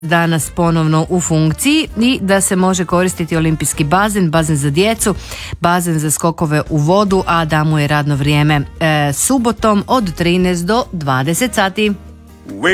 danas ponovno u funkciji i da se može koristiti olimpijski bazen za djecu, bazen za skokove u vodu, a da mu je radno vrijeme subotom od 13 do 20 sati.